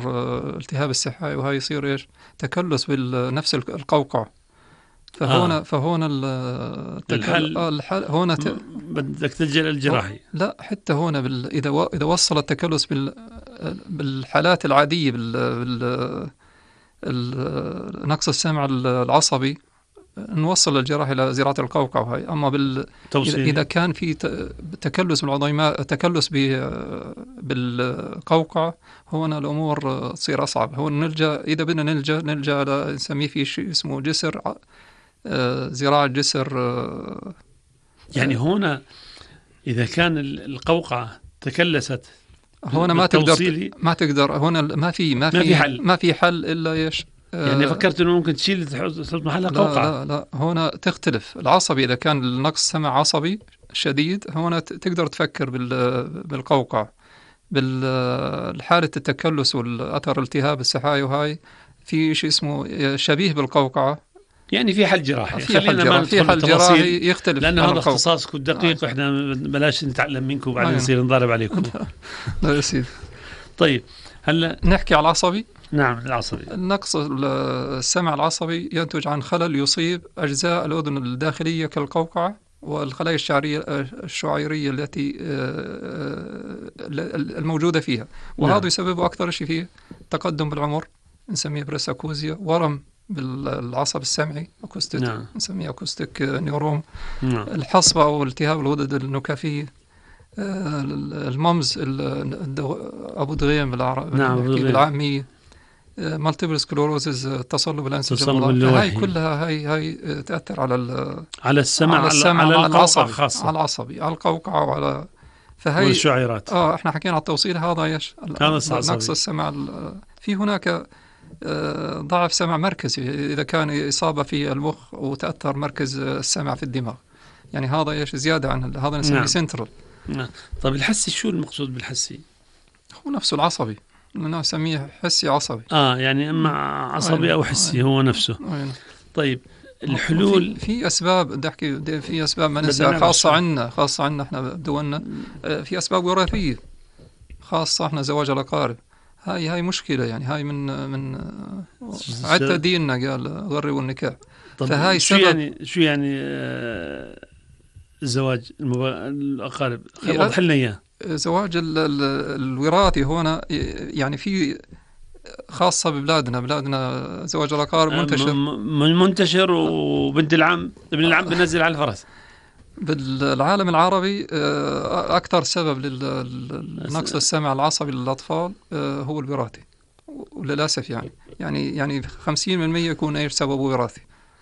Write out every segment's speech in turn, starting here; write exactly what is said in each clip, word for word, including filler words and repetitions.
يصير التهاب السحائي، وهي يصير إيش تكلس بالنفس القوقع. فهنا آه. فهنا الحل, آه الحل هنا ت... بدك تلجأ للجراحي. لا، حتى هنا بال... إذا و... إذا وصل التكلس بال... بالحالات العادية بال... بال... ال... نقص السمع العصبي، نوصل الجراحة إلى زراعة القوقعة وهي. أما بال... إذا... إذا كان في ت... تكلس بالعظيمات، تكلس ب... بالقوقعة، هنا الأمور تصير أصعب. هو نلجأ، إذا بدنا نلجأ نلجأ ل... نسميه في شيء اسمه جسر، آه... زراعة جسر. آه... يعني هنا إذا كان القوقعة تكلست هنا ما تقدر ما تقدر هنا ما في ما في حل ما في حل إلا إيش. يعني فكرت إنه ممكن تشيل تحط محلها لا قوقعة. لا لا، هنا تختلف. العصبي إذا كان النقص سمع عصبي شديد، هنا تقدر تفكر بالقوقعة. بالحالة التكلس والأثر التهاب السحائي وهاي، في شيء اسمه شبيه بالقوقعة، يعني في حل جراحي. في حل جراحي, في حل جراحي يختلف، لأنه هذا اختصاصكم الدقيق، آه. وإحنا بلاش نتعلم منكم وبعدين آه. نصير نضارب عليكم. لا يا سيدي. طيب هلا نحكي على العصبي. نعم، العصبي. النقص السمع العصبي ينتج عن خلل يصيب أجزاء الأذن الداخلية كالقوقعة والخلايا الشعرية الشعيرية التي الموجودة فيها، وهذا نعم. يسبب أكثر شيء فيه تقدم بالعمر، نسميه بريساكوزيا، ورم بالعصب السمعي، أكوستيك نعم. نسميه أكوستيك نيوروم، نعم. الحصبة أو التهاب الغدد النكافية، الممز أبو دغيم بالعامية، مالتيبل سكلوروزز، تصلب الأنسجة، هاي كلها هاي هاي تأثر على على السمع، على, السمع على, على العصبي خاصة، على العصبي، على القوقعة وعلى فهي والشعيرات. اه احنا حكينا على التوصيل، هذا ايش نقص السمع. في هناك ضعف سمع مركزي، إذا كان إصابة في المخ وتأثر مركز السمع في الدماغ، يعني هذا ايش زيادة عن هذا نسميه نعم. سنترال. نعم. طيب الحسي، شو المقصود بالحسي؟ هو نفسه العصبي، أنا أسميه حسي عصبي. آه يعني إما عصبي أو حسي، هو نفسه. أين. طيب الحلول في, في أسباب، بدي أحكي في أسباب ما ننسى، خاصة عنا خاصة عنا إحنا بدولنا، في أسباب وراثية خاصة، إحنا زواج الأقارب، هاي هاي مشكلة، يعني هاي من من حتى ديننا قال غروا النكاح. فهاي شو يعني شو يعني آه الزواج الأقارب؟ وضح لنا إياه. زواج الوراثي هنا يعني في خاصة ببلادنا، بلادنا زواج الأقارب منتشر منتشر وبنت العم ابن العم بنزل على الفرس. بالعالم العربي أكثر سبب للنقص السمع العصبي للأطفال هو الوراثي، وللأسف يعني يعني يعني خمسين بالمئة يكون إيش سببه وراثي.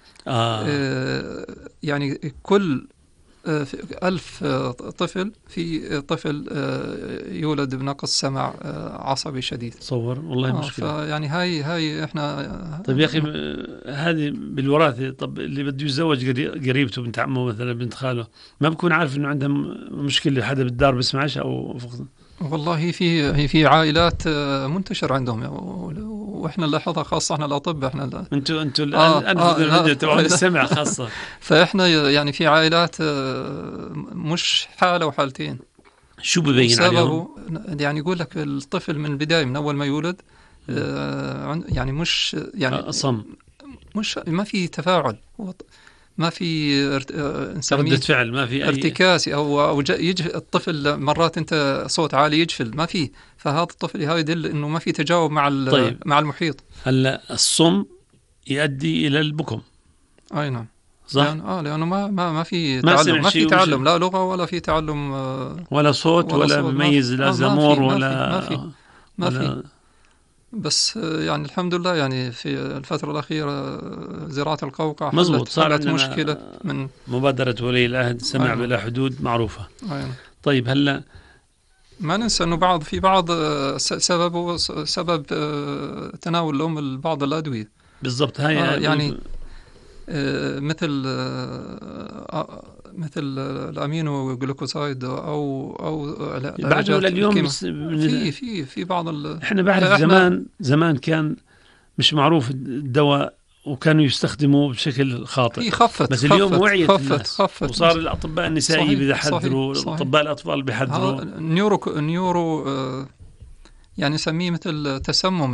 آه. يعني كل ألف طفل في طفل يولد بنقص سمع عصبي شديد. تصور والله مشكلة. يعني هاي هاي إحنا. طيب يا أخي هذه بالوراثة، طب اللي بده يتزوج قريبته بنت عمه مثلا بنت خاله، ما بكون عارف إنه عنده مشكلة، حدا بالدار بسمعش أو فقط؟ والله في هي في عائلات منتشر عندهم، واحنا نلاحظها خاصه احنا الاطباء، احنا انتوا انتوا الان آه تبع السمع خاصه. فاحنا يعني في عائلات مش حاله وحالتين. شو ببين عليهم؟ يعني يقول لك الطفل من البدايه، من اول ما يولد يعني مش يعني اصم، مش ما في تفاعل، ما في ردة فعل، ما في أي ارتكاسي أو أو يجف الطفل، مرات أنت صوت عالي يجفل، ما في، فهذا الطفل هذا يدل إنه ما في تجاوب مع طيب. مع المحيط. هلا الصم يؤدي إلى البكم. أي نعم صح. لأن آه لأنه ما ما ما في ما تعلم، ما في تعلم، لا لغة ولا في تعلم، ولا صوت ولا, ولا مميز، لا زمور ولا ما في ما في, ما في. بس يعني الحمد لله، يعني في الفترة الأخيرة زراعة القوقعة مزبوط، صارت مشكلة من مبادرة ولي العهد سمع أيوة. بلا حدود معروفة. أيوة. طيب هلا ما ننسى أنه بعض في بعض سببه سبب تناول الأم بعض الأدوية. بالضبط. هاي آه يعني آه مثل آه مثل الامينو جلوكوسايد او او بعده لليوم في في في بعض احنا بعرف زمان زمان كان مش معروف الدواء وكانوا يستخدموه بشكل خاطئ، خفت بس اليوم خفت وعيت خفت الناس خفت وصار الاطباء النسائي بيحذروا، اطباء الاطفال بيحذروا. نيورو نيورو يعني نسميه مثل تسمم